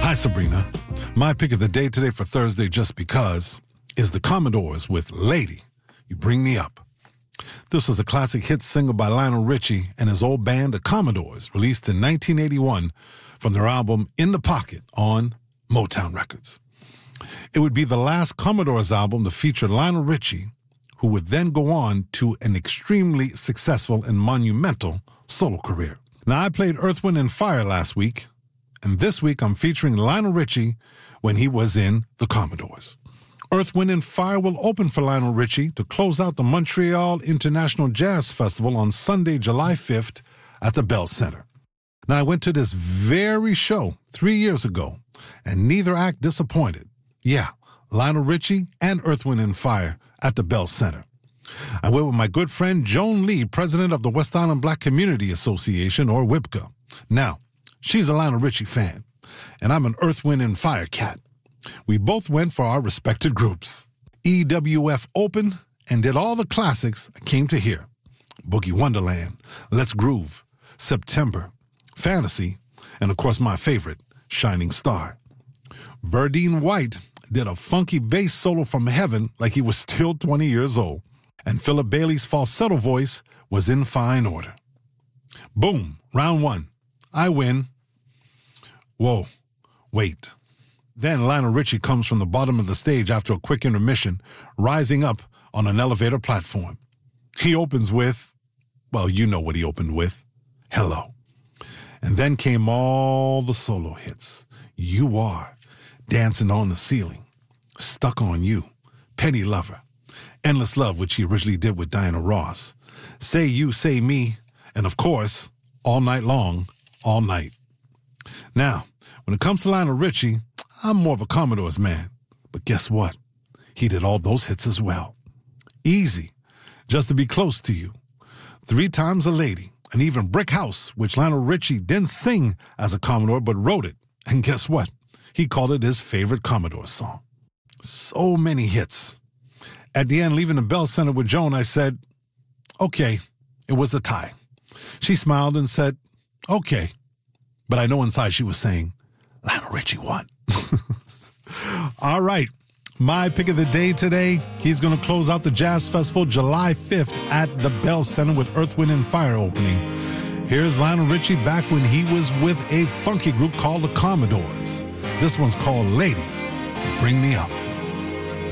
Hi, Sabrina. My pick of the day today for Thursday, just because, is the Commodores with Lady, You Bring Me Up. This was a classic hit single by Lionel Richie and his old band, the Commodores, released in 1981 from their album In the Pocket on Motown Records. It would be the last Commodores album to feature Lionel Richie, who would then go on to an extremely successful and monumental solo career. Now, I played Earth, Wind & Fire last week, and this week I'm featuring Lionel Richie when he was in the Commodores. Earth, Wind & Fire will open for Lionel Richie to close out the Montreal International Jazz Festival on Sunday, July 5th at the Bell Center. Now, I went to this very show 3 years ago, and neither act disappointed. Yeah, Lionel Richie and Earth, Wind & Fire at the Bell Center. I went with my good friend Joan Lee, president of the West Island Black Community Association, or WIPCA. Now, she's a Lionel Richie fan, and I'm an Earth, Wind & Fire cat. We both went for our respected groups. EWF opened and did all the classics I came to hear. Boogie Wonderland, Let's Groove, September, Fantasy, and of course my favorite, Shining Star. Verdine White did a funky bass solo from heaven like he was still 20 years old. And Philip Bailey's falsetto voice was in fine order. Boom, round one. I win. Whoa, wait. Then Lionel Richie comes from the bottom of the stage after a quick intermission, rising up on an elevator platform. He opens with, well, you know what he opened with, Hello. And then came all the solo hits. You Are, Dancing on the Ceiling, Stuck on You, Penny Lover, Endless Love, which he originally did with Diana Ross, Say You, Say Me, and of course, All Night Long, All Night. Now, when it comes to Lionel Richie, I'm more of a Commodores man. But guess what? He did all those hits as well. Easy, Just to Be Close to You, 3 Times a Lady, and even Brick House, which Lionel Richie didn't sing as a Commodore but wrote it. And guess what? He called it his favorite Commodore song. So many hits. At the end, leaving the Bell Center with Joan, I said, okay, it was a tie. She smiled and said, okay. But I know inside she was saying, Lionel Richie won. All right. My pick of the day today, he's going to close out the Jazz Festival July 5th at the Bell Center with Earth, Wind & Fire opening. Here's Lionel Richie back when he was with a funky group called the Commodores. This one's called Lady, You Bring Me Up.